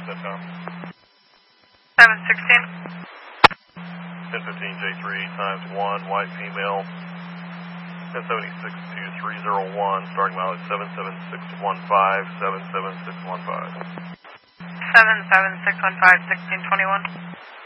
That time. 716. 1015 J3 times 1, white female, 1076 to 301, starting mileage 77615, 77615. 77615, 1621.